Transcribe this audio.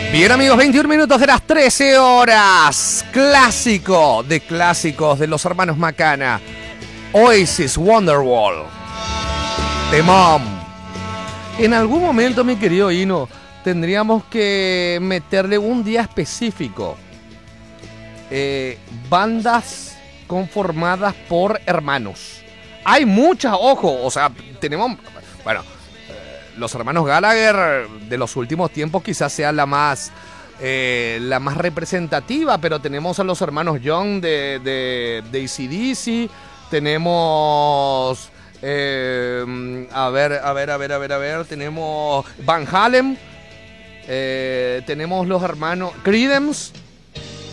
Bien amigos, 21 minutos de las 13 horas. Clásico de clásicos de los hermanos Macana. Oasis, Wonderwall. The Mom. En algún momento, mi querido Hino, tendríamos que meterle un día específico. Bandas conformadas por hermanos. Hay muchas, ojo, o sea, tenemos... Bueno, los hermanos Gallagher de los últimos tiempos quizás sea la más representativa, pero tenemos a los hermanos Young de AC/DC, tenemos a ver, tenemos Van Halen, tenemos los hermanos Creedence,